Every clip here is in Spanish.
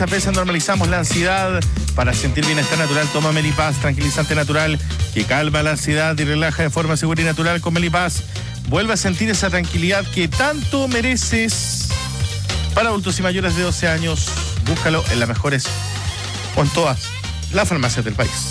A veces normalizamos la ansiedad. Para sentir bienestar natural, toma Melipaz, tranquilizante natural que calma la ansiedad y relaja de forma segura y natural con Melipaz. Vuelve a sentir esa tranquilidad que tanto mereces. Para adultos y mayores de 12 años, búscalo en las mejores o en todas las farmacias del país.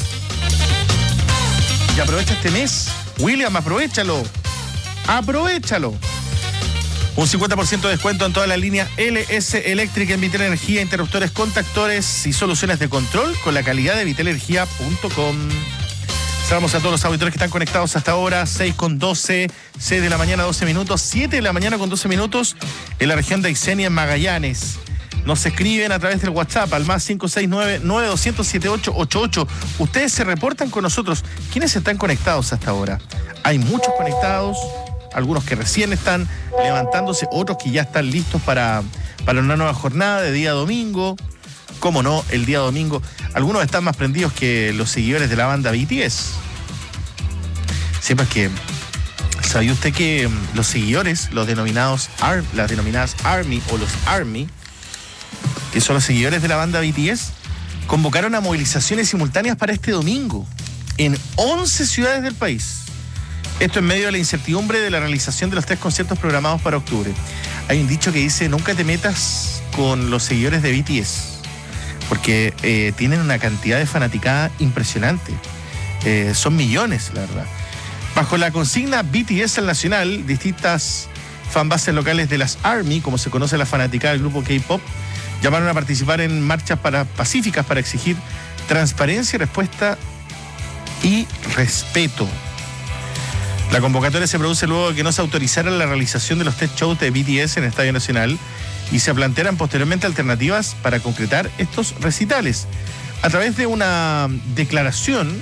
Y aprovecha este mes, William, aprovechalo. Aprovechalo. Un 50% de descuento en toda la línea LS Eléctrica en Vitel Energía, interruptores, contactores y soluciones de control con la calidad de vitelenergia.com. Saludamos a todos los auditores que están conectados hasta ahora, 6:12, 6 de la mañana, 12 minutos, 7 de la mañana con 12 minutos en la región de Aysenia, en Magallanes. Nos escriben a través del WhatsApp al más 569-9200-7888. Ustedes se reportan con nosotros. ¿Quiénes están conectados hasta ahora? Hay muchos conectados. Algunos que recién están levantándose, otros que ya están listos para una nueva jornada de día domingo. ¿Cómo no? El día domingo. Algunos están más prendidos que los seguidores de la banda BTS. Siempre es que, ¿sabía usted que los seguidores, las denominadas ARMY o los ARMY, que son los seguidores de la banda BTS, convocaron a movilizaciones simultáneas para este domingo en 11 ciudades del país? Esto en medio de la incertidumbre de la realización de los 3 conciertos programados para octubre. Hay un dicho que dice, nunca te metas con los seguidores de BTS, porque tienen una cantidad de fanaticada impresionante. Son millones, la verdad. Bajo la consigna BTS al Nacional, distintas fanbases locales de las ARMY, como se conoce la fanaticada del grupo K-pop, llamaron a participar en marchas pacíficas para exigir transparencia, respuesta y respeto. La convocatoria se produce luego de que no se autorizara la realización de los 3 shows de BTS en el Estadio Nacional y se plantearan posteriormente alternativas para concretar estos recitales. A través de una declaración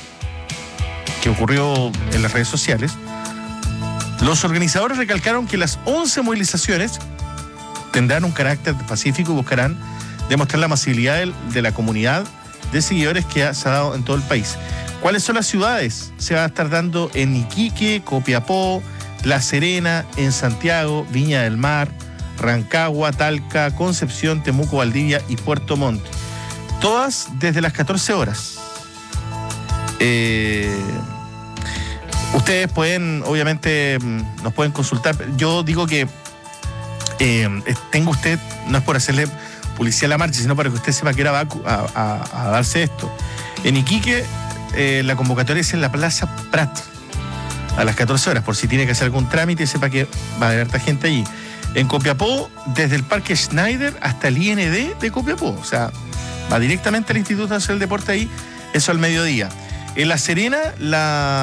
que ocurrió en las redes sociales, los organizadores recalcaron que las 11 movilizaciones tendrán un carácter pacífico y buscarán demostrar la masividad de la comunidad de seguidores que se ha dado en todo el país. ¿Cuáles son las ciudades? Se va a estar dando en Iquique, Copiapó, La Serena, en Santiago, Viña del Mar, Rancagua, Talca, Concepción, Temuco, Valdivia y Puerto Montt. Todas desde las 14 horas. Ustedes pueden, obviamente, nos pueden consultar. Yo digo que tenga usted, no es por hacerle publicidad a la marcha, sino para que usted sepa que era a darse esto. En Iquique, la convocatoria es en la Plaza Prat a las 14 horas, por si tiene que hacer algún trámite, sepa que va a haber harta gente allí. En Copiapó, desde el Parque Schneider hasta el IND de Copiapó, o sea, va directamente al Instituto Nacional del Deporte ahí, eso al mediodía. En La Serena,